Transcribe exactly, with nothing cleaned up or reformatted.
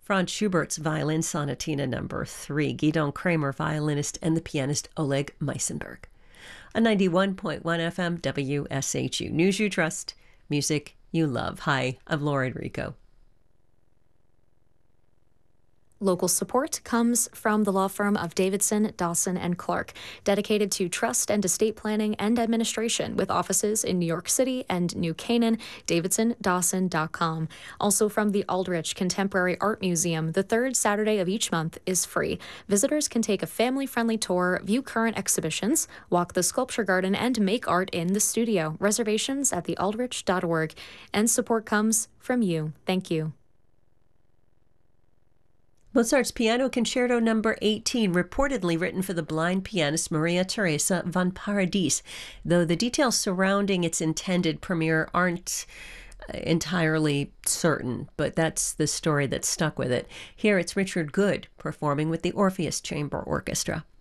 Franz Schubert's Violin Sonatina Number three, Gidon Kramer, violinist, and the pianist Oleg Meisenberg. On ninety-one point one F M W S H U, News You Trust, music you love. Hi, I'm Laura Enrico. Local support comes from the law firm of Davidson, Dawson, and Clark, dedicated to trust and estate planning and administration with offices in New York City and New Canaan, davidson dawson dot com. Also from the Aldrich Contemporary Art Museum, the third Saturday of each month is free. Visitors can take a family-friendly tour, view current exhibitions, walk the sculpture garden, and make art in the studio. Reservations at the aldrich dot org. And support comes from you. Thank you. Mozart's Piano Concerto Number eighteen, reportedly written for the blind pianist Maria Teresa van Paradis, though the details surrounding its intended premiere aren't entirely certain, but that's the story that stuck with it. Here it's Richard Good performing with the Orpheus Chamber Orchestra.